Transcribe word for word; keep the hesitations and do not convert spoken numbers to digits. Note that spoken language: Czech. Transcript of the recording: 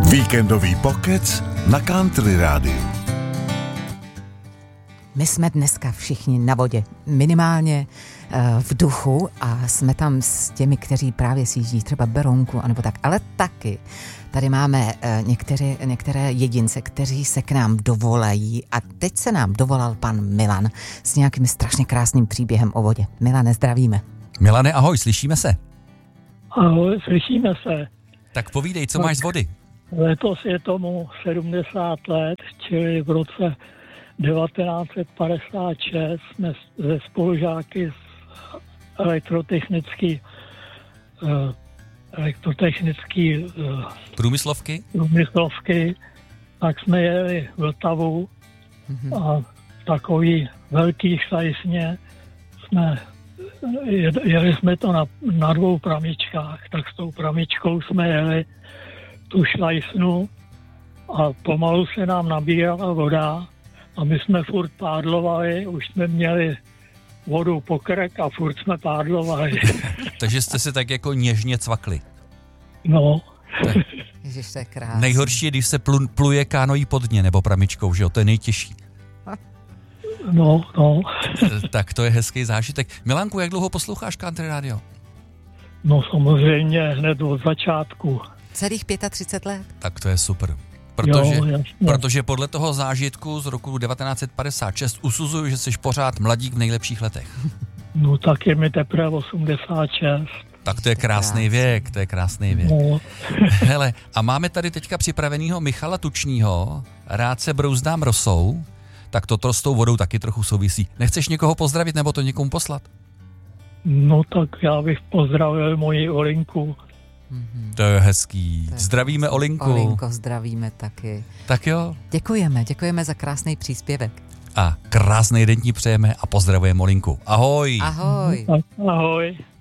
Víkendový pokec na Country Rádiu. My jsme dneska všichni na vodě, minimálně v duchu a jsme tam s těmi, kteří právě si jíždí třeba Berounku anebo tak, ale taky tady máme některé, některé jedince, kteří se k nám dovolají a teď se nám dovolal pan Milan s nějakým strašně krásným příběhem o vodě. Milane, zdravíme. Milane, ahoj, slyšíme se? Ahoj, slyšíme se. Tak povídej, co tak máš z vody? Letos je tomu sedmdesát let, čili v roce devatenáct set padesát šest jsme ze spolužáky z elektrotechnický elektrotechnický Průmyslovky? Průmyslovky, tak jsme jeli Vltavu mm-hmm. a v takový velký šlajsně jsme jeli jsme to na, na dvou pramičkách, tak s tou pramičkou jsme jeli tu šlajsnu a pomalu se nám nabírala voda a my jsme furt pádlovali, už jsme měli vodu po krk a furt jsme pádlovali. Takže jste se tak jako něžně cvakli. No. Ježiš, to je krásný. Nejhorší je, když se plu, pluje kánojí pod dně nebo pramičkou, že jo, to je nejtěžší. No, no. Tak to je hezký zážitek. Milanku, jak dlouho posloucháš Country Radio? No samozřejmě hned od začátku. Celých třicet pět let? Tak to je super. Protože, jo, protože podle toho zážitku z roku devatenáct set padesát šest usuzuju, že jsi pořád mladík v nejlepších letech. No tak je mi teprve osmdesát šest. Tak to je krásný věk, to je krásný věk. No. Hele, a máme tady teďka připravenýho Michala Tučního, rád se brouzdám rosou, tak toto s tou vodou taky trochu souvisí. Nechceš někoho pozdravit nebo to někomu poslat? No tak já bych pozdravil moji Olinku. Mm-hmm. To je hezký. Tak zdravíme Olinku. Olinko, zdravíme taky. Tak jo. Děkujeme, děkujeme za krásný příspěvek. A krásný den ti přejeme a pozdravujeme Olinku. Ahoj. Ahoj. Ahoj.